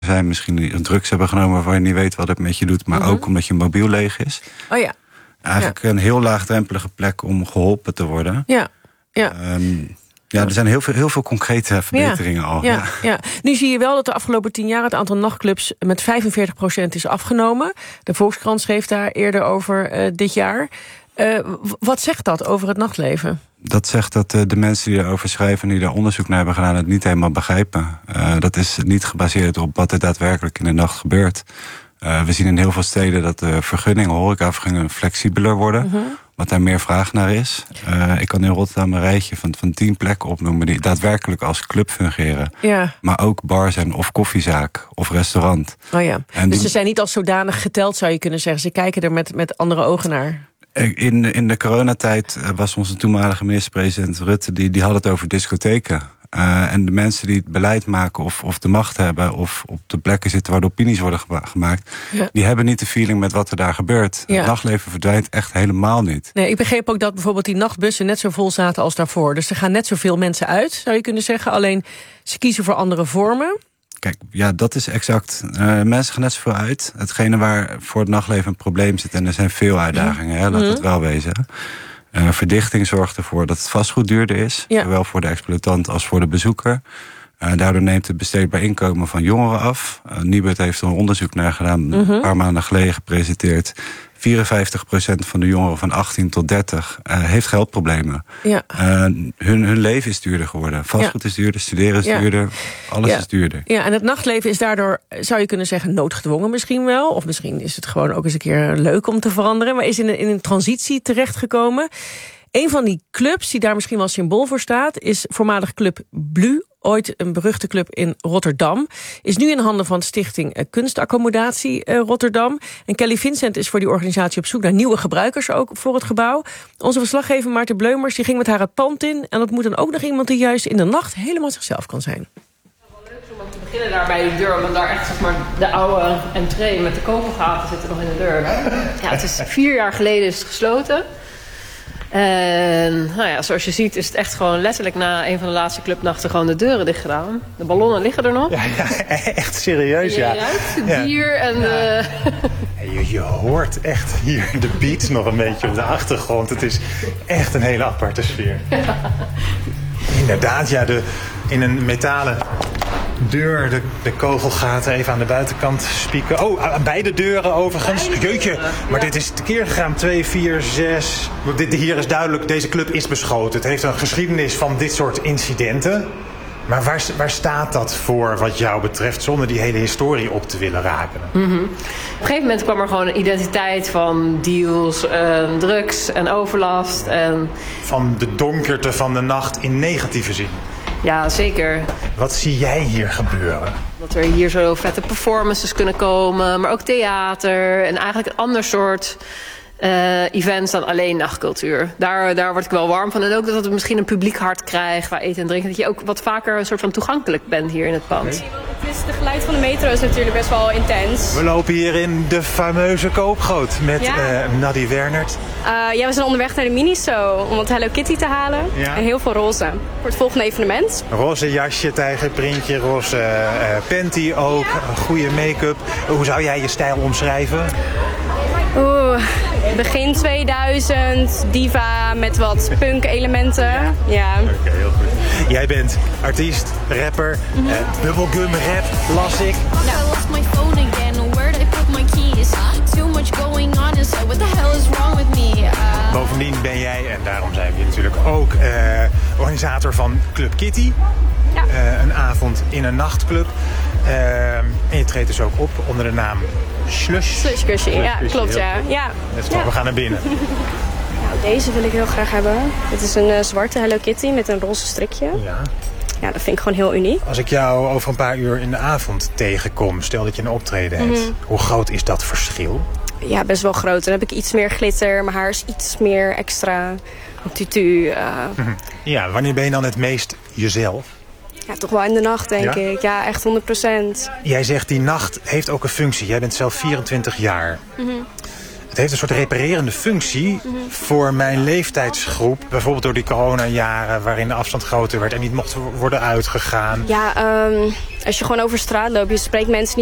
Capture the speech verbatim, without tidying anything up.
zijn, misschien drugs hebben genomen waarvan je niet weet wat het met je doet, maar mm-hmm. ook omdat je mobiel leeg is. Oh ja. Eigenlijk ja. een heel laagdrempelige plek om geholpen te worden. Ja, ja. Um, ja, er zijn heel veel, heel veel concrete verbeteringen ja. al. Ja, ja. Ja. Nu zie je wel dat de afgelopen tien jaar het aantal nachtclubs met vijfenveertig procent is afgenomen. De Volkskrant schreef daar eerder over uh, dit jaar. Uh, wat zegt dat over het nachtleven? Dat zegt dat uh, de mensen die erover schrijven en die daar onderzoek naar hebben gedaan het niet helemaal begrijpen. Uh, dat is niet gebaseerd op wat er daadwerkelijk in de nacht gebeurt. Uh, we zien in heel veel steden dat de vergunningen, horecavergunningen flexibeler worden. Mm-hmm. Wat daar meer vraag naar is. Uh, ik kan in Rotterdam een rijtje van, van tien plekken opnoemen die daadwerkelijk als club fungeren. Ja. Maar ook bar zijn of koffiezaak of restaurant. Oh ja. En dus die... ze zijn niet als zodanig geteld, zou je kunnen zeggen. Ze kijken er met, met andere ogen naar. In, in de coronatijd was onze toenmalige minister-president Rutte, die, die had het over discotheken. Uh, en de mensen die het beleid maken of, of de macht hebben of op de plekken zitten waar de opinies worden gema- gemaakt... Ja. die hebben niet de feeling met wat er daar gebeurt. Ja. Het nachtleven verdwijnt echt helemaal niet. Nee, ik begreep ook dat bijvoorbeeld die nachtbussen net zo vol zaten als daarvoor. Dus er gaan net zoveel mensen uit, zou je kunnen zeggen. Alleen ze kiezen voor andere vormen. Kijk, ja, dat is exact. Uh, mensen gaan net zoveel uit. Hetgene waar voor het nachtleven een probleem zit, en er zijn veel uitdagingen, hè, laat mm. het wel wezen. Uh, verdichting zorgt ervoor dat het vastgoed duurder is. Ja. Zowel voor de exploitant als voor de bezoeker. Uh, daardoor neemt het besteedbaar inkomen van jongeren af. Uh, Nibud heeft er een onderzoek naar gedaan, mm-hmm. een paar maanden geleden gepresenteerd. vierenvijftig procent van de jongeren van achttien tot dertig uh, heeft geldproblemen. Ja. Uh, hun, hun leven is duurder geworden. Vastgoed ja. is duurder, studeren is ja. duurder, alles ja. is duurder. Ja, en het nachtleven is daardoor, zou je kunnen zeggen, noodgedwongen misschien wel. Of misschien is het gewoon ook eens een keer leuk om te veranderen. Maar is in een, in een transitie terechtgekomen. Een van die clubs die daar misschien wel symbool voor staat, is voormalig Club Blu. Ooit een beruchte club in Rotterdam. Is nu in handen van Stichting Kunstaccommodatie uh, Rotterdam. En Kelly Vincent is voor die organisatie op zoek naar nieuwe gebruikers ook voor het gebouw. Onze verslaggever Maarten Bleumers die ging met haar het pand in. En dat moet dan ook nog iemand die juist in de nacht helemaal zichzelf kan zijn. Om te beginnen daar bij de deur, want daar echt zeg maar de oude entree met de kogelgaten zitten nog in de deur. Ja, het is vier jaar geleden is het gesloten. En nou ja, zoals je ziet is het echt gewoon letterlijk na een van de laatste clubnachten gewoon de deuren dicht gedaan. De ballonnen liggen er nog. Ja, ja echt serieus, ja. Je ruikt het dier en... Ja. Uh... Je, je hoort echt hier de beats nog een beetje op de achtergrond. Het is echt een hele aparte sfeer. Ja. Inderdaad, ja, de, in een metalen deur, de, de kogelgaten even aan de buitenkant spieken. Oh, aan beide deuren overigens. Beide Jeetje, deuren. maar Ja. dit is tekeer gegaan. Twee, vier, zes. Dit, hier is duidelijk, deze club is beschoten. Het heeft een geschiedenis van dit soort incidenten. Maar waar, waar staat dat voor wat jou betreft, zonder die hele historie op te willen raken? Mm-hmm. Op een gegeven moment kwam er gewoon een identiteit van deals, en drugs en overlast. En... Van de donkerte van de nacht in negatieve zin. Ja, zeker. Wat zie jij hier gebeuren? Dat er hier zo vette performances kunnen komen, maar ook theater en eigenlijk een ander soort uh, events dan alleen nachtcultuur. Daar, daar word ik wel warm van. En ook dat het misschien een publiek hart krijgt waar eten en drinken. Dat je ook wat vaker een soort van toegankelijk bent hier in het pand. Okay. Het is, de geluid van de metro is natuurlijk best wel intens. We lopen hier in de fameuze Koopgoot met ja. uh, Nadie Wernert. Uh, ja, we zijn onderweg naar de Miniso om wat Hello Kitty te halen. Ja. En heel veel roze voor het volgende evenement. Roze jasje, tijgerprintje, roze uh, panty ook, ja. Goede make-up. Hoe zou jij je stijl omschrijven? Oeh, begin tweeduizend, diva met wat punk-elementen. Ja. ja. Oké, okay, heel goed. Jij bent artiest, rapper, mm-hmm. uh, bubblegum rap, las ik. Ja. Bovendien ben jij, en daarom zijn we hier natuurlijk ook, uh, organisator van Club Kitty. Ja. Uh, een avond in een nachtclub. Uh, en je treedt dus ook op onder de naam Slush. Slush Cushy, ja, klopt ja. ja. Dat is toch, ja. we gaan naar binnen. Nou, deze wil ik heel graag hebben. Het is een uh, zwarte Hello Kitty met een roze strikje. Ja. Ja, dat vind ik gewoon heel uniek. Als ik jou over een paar uur in de avond tegenkom, stel dat je een optreden hebt. Mm-hmm. Hoe groot is dat verschil? Ja, best wel groot. Dan heb ik iets meer glitter. Mijn haar is iets meer extra tutu. Uh... Mm-hmm. Ja, wanneer ben je dan het meest jezelf? Ja, toch wel in de nacht, denk ja? ik. Ja, echt honderd procent. Jij zegt die nacht heeft ook een functie. Jij bent zelf vierentwintig jaar. Mm-hmm. Het heeft een soort reparerende functie mm-hmm. voor mijn leeftijdsgroep. Bijvoorbeeld door die coronajaren waarin de afstand groter werd en niet mocht worden uitgegaan. Ja, um, als je gewoon over straat loopt, je spreekt mensen niet